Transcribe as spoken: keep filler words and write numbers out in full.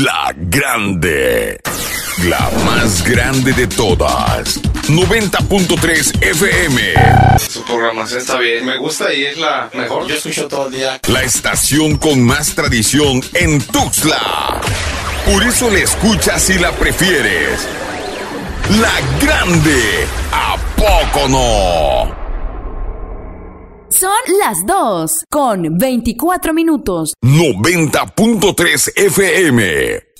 La Grande. La más grande de todas. noventa punto tres F M. Su programación está bien. Me gusta y es la mejor. Yo escucho todo el día. La estación con más tradición en Tuxtla. Por eso la escuchas y la prefieres. La Grande. ¿A poco no? Son las dos con veinticuatro minutos. noventa punto tres F M.